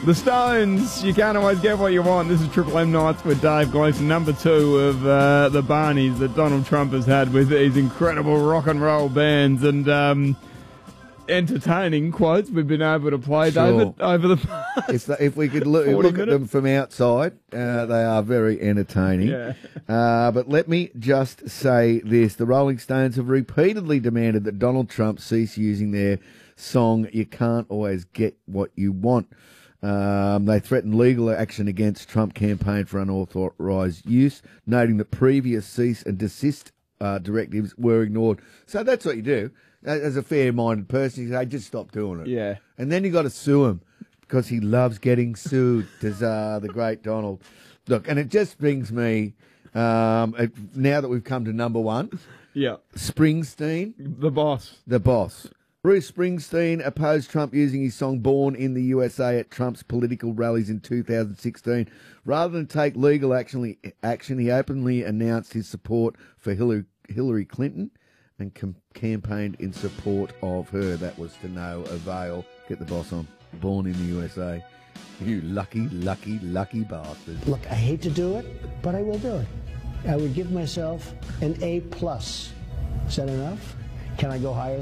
The Stones, you can't always get what you want. This is Triple M Nights with Dave Gleason, number 2 of the Barneys that Donald Trump has had with these incredible rock and roll bands and entertaining quotes we've been able to play, Sure. David, over the past If we could look at them from outside, they are very entertaining. Yeah. But let me just say this. The Rolling Stones have repeatedly demanded that Donald Trump cease using their song, You Can't Always Get What You Want. They threatened legal action against Trump campaign for unauthorised use, noting that previous cease and desist directives were ignored. So that's what you do. As a fair-minded person, you say, just stop doing it. Yeah. And then you got to sue him because he loves getting sued, does the great Donald. Look, and it just brings me, now that we've come to number 1, Yeah. Springsteen, The boss. the boss. Bruce Springsteen opposed Trump using his song Born in the USA at Trump's political rallies in 2016. Rather than take legal action, he openly announced his support for Hillary Clinton and campaigned in support of her. That was to no avail. Get the boss on. Born in the USA. You lucky, lucky, lucky bastard. Look, I hate to do it, but I will do it. I would give myself an A+. Is that enough? Can I go higher?